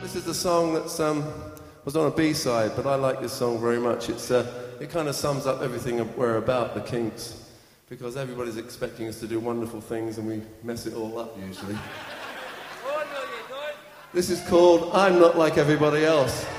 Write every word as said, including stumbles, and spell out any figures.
This is the song that um, was on a B-side, but I like this song very much. It's uh, it kind of sums up everything we're about, the Kinks, because everybody's expecting us to do wonderful things and we mess it all up usually. This is called I'm Not Like Everybody Else.